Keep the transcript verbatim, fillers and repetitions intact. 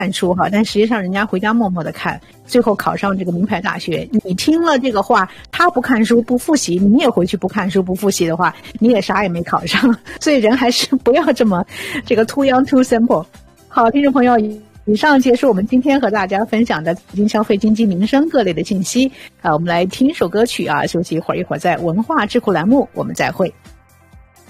看书哈，但实际上人家回家默默的看，最后考上这个名牌大学。你听了这个话，他不看书不复习，你也回去不看书不复习的话，你也啥也没考上。所以人还是不要这么这个 too young too simple。好，听众朋友，以上结束我们今天和大家分享的财经、消费、经济、民生各类的信息。啊，我们来听一首歌曲啊，休息一会儿，一会儿在文化智库栏目我们再会。